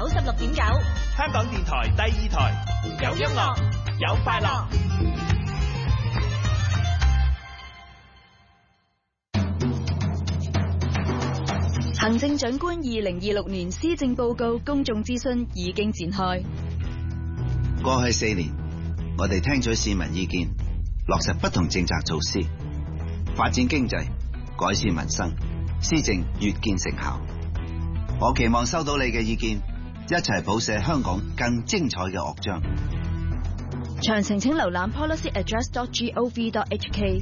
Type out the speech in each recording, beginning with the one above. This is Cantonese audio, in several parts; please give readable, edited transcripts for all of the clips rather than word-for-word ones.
96.9， 香港電台第2台，有音樂，有快樂。 行政長官2026年施政報告公眾諮詢已經展開。 過去4年，我哋聽取市民意見，落實不同政策措施，發展經濟，改善民生，施政越見成效。我期望收到你嘅意見，一齊譜寫香港更精彩嘅樂章。 詳情請瀏覽 policyaddress.gov.hk。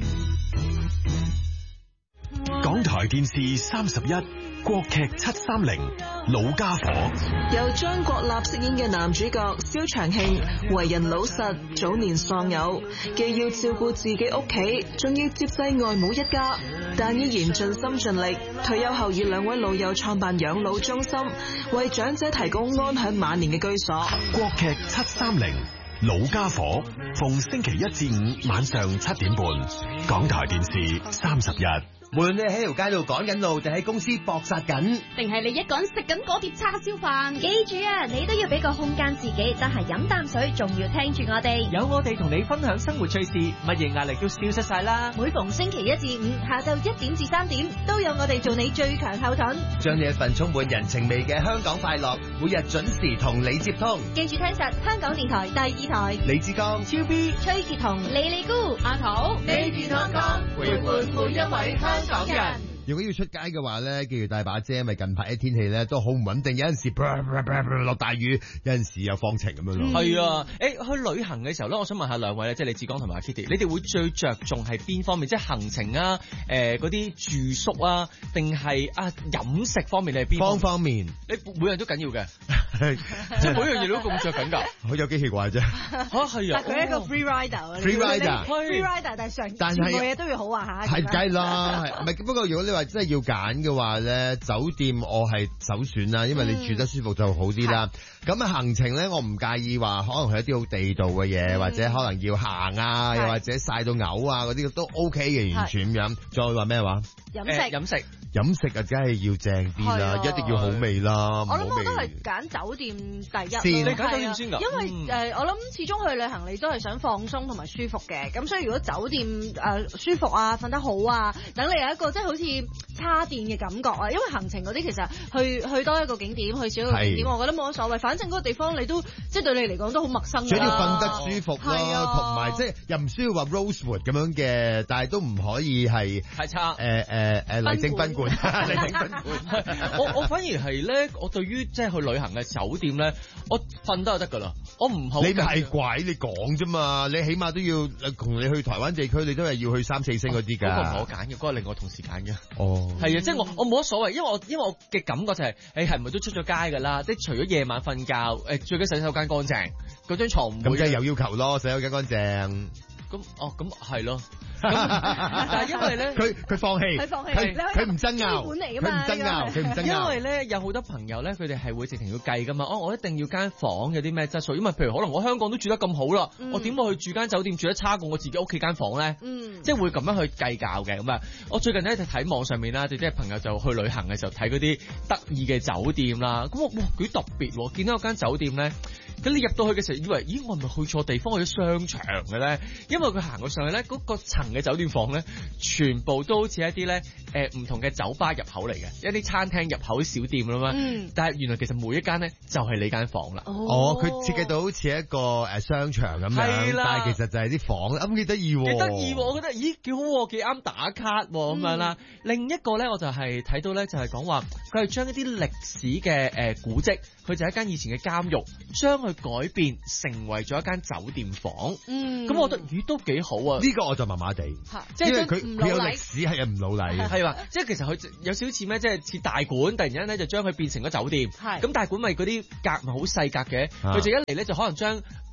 港台電視31國劇730老家伙， 由張國立飾演嘅男主角蕭長慶，為人老實，早年喪偶，既要照顧自己屋企，仲要接濟外母一家，但依然盡心盡力。退休後以2位老友創辦養老中心，為長者提供安享晚年嘅居所。 國劇730老家伙，逢星期1至5晚上7點半，港台電視31。 無論你喺條街度趕緊路，定喺公司搏殺緊， 定係你一個人食緊嗰碟叉燒飯，記住啊，你都要俾個空間自己，得閒飲啖水，仲要聽住我哋。 有我哋同你分享生活趣事，乜嘢壓力都消失晒啦。 每逢星期1至5下晝1點至3點，都有我哋做你最強後盾， 將你一份充滿人情味嘅香港快樂，每日準時同你接通。 記住聽實香港電台第2台， 李志剛、 超 B、 崔潔彤、莉莉姑、阿桃， 你健康康，陪伴每一位香港人。 如果要出街嘅話咧，記住帶把遮，咪近排啲天氣咧都好唔穩定，有陣時落大雨，有陣時又放晴咁樣咯。 係啊，去旅行嘅時候咧，我想問下兩位咧，即係李志剛同埋 Kitty， 你哋會最着重係邊方面？即係行程啊，嗰啲住宿啊，定係飲食方面？你係邊方面？ 你每樣都緊要嘅，即係每樣嘢都咁着緊㗎。 好有幾奇怪啫。 係啊， 佢係一個 free rider， 但係全部嘢都要好啊嚇。 係計啦，係咪？不過如果你話真係要揀嘅話咧，酒店我係首選啦，因為你住得舒服就好啲啦。咁行程咧，我唔介意話可能係一啲好地道嘅嘢，或者可能要行啊，又或者曬到嘔啊嗰啲都 OK 嘅，完全咁樣。再話咩話？飲食啊，梗係要正啲啦，一定要好味啦。 我諗我都係揀酒店第一。 你揀酒店先㗎？ 因為我諗始終去旅行你都係想放鬆同埋舒服嘅，咁所以如果酒店舒服啊，瞓得好啊，等你有一個即係好似叉電嘅感覺啊。因為行程嗰啲其實去多一個景點，去少一個景點，我覺得冇乜所謂。反正嗰個地方你都即係對你嚟講都好陌生㗎啦。 主要瞓得舒服咯，同埋即係又唔需要話 Rosewood 咁樣嘅，但係都唔可以係太差。 麗晶賓館。 我反而係咧，我對於即係去旅行嘅酒店咧，我瞓得就得㗎啦。我唔好。 你咪係鬼，你講啫嘛。你起碼都要同你去台灣地區，你都係要去3、4星嗰啲㗎。 嗰個唔係我揀嘅，嗰個另外同事揀嘅。 哦， 係啊，即係我冇乜所謂，因為我嘅感覺就係，係咪都出咗街㗎啦？即係除咗夜晚瞓覺，最緊洗手間乾淨，嗰張床唔會。 咁即係有要求咯，洗手間乾淨。 咁係咯。但係因為咧， 佢放棄，佢唔爭拗， 因為咧有好多朋友咧，佢哋係會直情要計噶嘛。我一定要間房有啲咩質素，因為譬如可能我香港都住得咁好啦，我點會去住間酒店住得差過我自己屋企間房咧？即係會咁樣去計較嘅咁啊。我最近咧就睇網上面啦，即係朋友就去旅行嘅時候睇嗰啲得意嘅酒店啦。咁哇幾特別喎！見到有間酒店咧。咁你入到去嘅時候，以為咦我係咪去錯地方去咗商場嘅咧？因為佢行過上去咧，嗰個層嘅酒店房咧，全部都好似一啲咧唔同嘅酒吧入口嚟嘅，一啲餐廳入口小店咁樣。但係原來其實每一間咧就係你間房啦。 佢設計到好似一個商場咁樣，但係其實就係啲房，咁幾得意喎。幾得意喎！ 我覺得咦幾好喎，幾啱打卡喎咁樣啦。另一個咧我就係睇到咧就係講話佢係將一啲歷史嘅古蹟，佢就係一間以前嘅監獄，將佢改變成為咗一間酒店房。咁我覺得咦都幾好啊。 呢個我就麻麻地， 即係因為佢有歷史係唔老禮嘅。 係話即係其實佢有少少似咩？即係似大館，突然間咧就將佢變成咗酒店。咁大館咪嗰啲格咪好細格嘅，佢就一嚟咧就可能將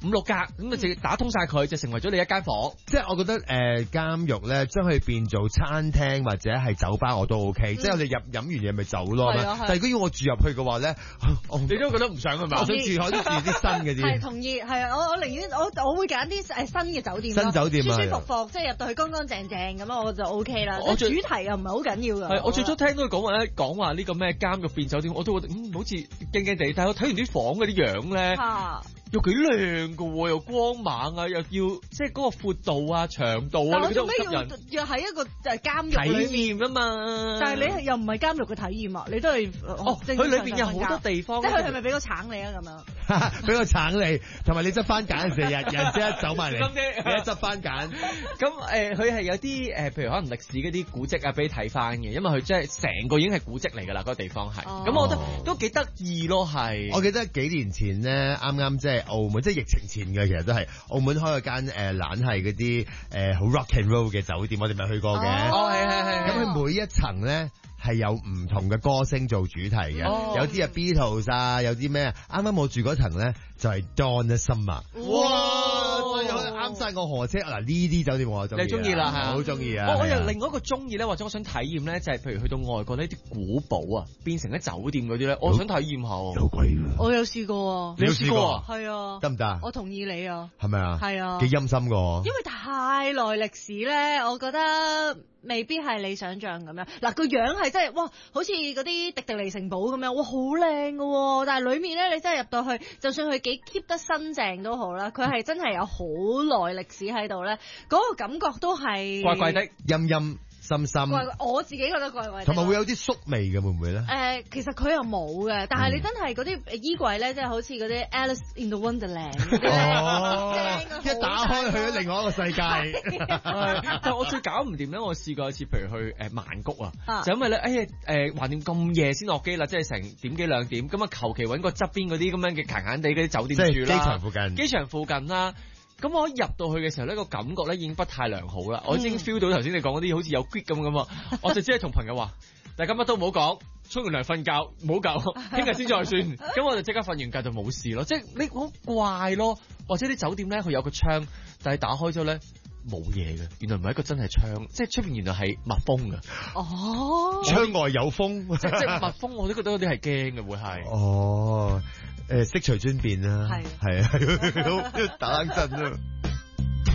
5-6格，咁就打通晒佢，就成為咗你一間房。 即係我覺得監獄咧，將佢變做餐廳或者係酒吧我都 OK，即係我哋飲完嘢咪走咯。但係如果要我住入去嘅話咧， 你都覺得唔想係嘛？ 我想住可以住啲新嘅啲。 係同意，係啊，我寧願我會揀啲新嘅酒店， 新酒店舒舒服服，即係入到去乾乾淨淨咁我就 OK 啦。主題又唔係好緊要㗎。 我最初聽到佢講話呢個咩監獄變酒店，我都覺得好似驚驚地。但係我睇完啲房嗰啲樣咧。又幾靚㗎喎，又光猛啊，又要即係嗰個闊度啊、長度啊，你都好吸引。 要喺一個監獄體驗啊嘛。 但係你又唔係監獄嘅體驗啊，你都係佢裏邊有好多地方。 即係佢係咪俾個橙你啊咁樣？ 俾個橙你，同埋你執番揀時人即刻走埋嚟，你一執番揀。 咁佢係有啲譬如可能歷史嗰啲古蹟啊，俾你睇翻嘅，因為佢真係成個已經係古蹟嚟㗎啦，嗰個地方係。咁我覺得都幾得意咯，係。 我記得幾年前咧，啱即係澳門，即係疫情前嘅，其實都係澳門開咗間懶係嗰啲好 rock and roll 嘅酒店，我哋咪去過嘅。係。咁佢每一層咧係有唔同嘅歌星做主題嘅，有啲係 Beatles 啊，有啲咩啱啱我住嗰層咧就係 Donna Summer。哇！啱晒我河車嗱，呢啲酒店我就中意。你中意啦，係好中意啊！ 我又另外一個中意咧，或者我想體驗咧，就係譬如去到外國呢啲古堡啊，變成咧酒店嗰啲咧，我想體驗下。好貴㗎！ 我有試過， 你有試過啊？ 係啊， 得唔得？ 我同意你啊。 係咪啊？ 係啊， 幾陰森㗎。因為太耐歷史咧，我覺得未必係你想象咁樣。嗱，個樣係真係哇，好似嗰啲迪士尼城堡咁樣，哇，好靚㗎。但係裡面咧，你真係入到去，就算佢幾 keep 得新淨都好啦，佢係真係有好耐歷史喺度咧，嗰個感覺都係怪怪的， 陰陰深深。 我自己覺得怪怪的。 同埋會有啲宿味嘅，會唔會咧？ 其實佢又冇嘅，但係你真係嗰啲衣櫃咧，即係好似嗰啲 Alice in the Wonderland 嗰啲咧， 一打開去咗另外一個世界。 但係我最搞唔掂咧，我試過一次，譬如去曼谷啊，就因為咧，橫掂咁夜先落機啦，即係成點幾2點，咁啊求其揾個側邊嗰啲咁樣嘅閒閒地嗰啲酒店住啦， 即係機場附近。 機場附近啦。咁我一入到去嘅時候呢，個感覺咧已經不太良好啦。我已經 feel 到頭先你講嗰啲好似有 grip 咁啊，我就只係同朋友話，大家乜都唔好講，沖完涼瞓覺，唔好夠，聽日先再算。咁我就即刻瞓完覺就冇事咯。即係你好怪咯，或者啲酒店咧佢有個窗，但係打開咗咧冇嘢嘅，原來唔係一個真係窗，即係出邊原來係密封嘅。哦， 窗外有風， 即係密封，我都覺得嗰啲係驚嘅會係。 哦。悉隨尊便啦，係啊，打冷震啊。